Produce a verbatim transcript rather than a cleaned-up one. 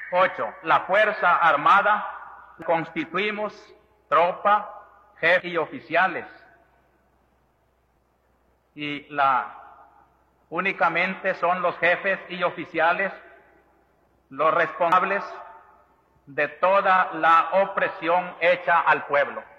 Ocho, la Fuerza Armada constituimos tropa, jefe y oficiales. Y la únicamente son los jefes y oficiales los responsables de toda la opresión hecha al pueblo.